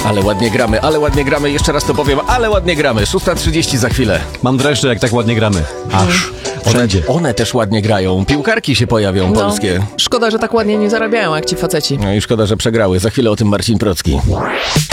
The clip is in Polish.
Ale ładnie gramy, jeszcze raz to powiem, ale ładnie gramy. 6:30 za chwilę. Mam dreszcze, jak tak ładnie gramy. Aż wszędzie. One też ładnie grają. Piłkarki się pojawią polskie. Szkoda, że tak ładnie nie zarabiają jak ci faceci. No i szkoda, że przegrały. Za chwilę o tym Marcin Procki.